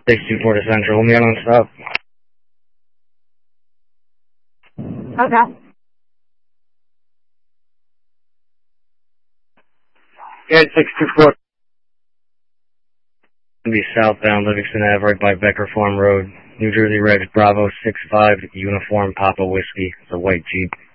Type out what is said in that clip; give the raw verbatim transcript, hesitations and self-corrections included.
six two four to Central. Me on stop. Okay. Yeah, six two four. Be southbound Livingston Ave, right by Becker Farm Road. New Jersey Regs Bravo six five Uniform Papa Whiskey. It's a white Jeep.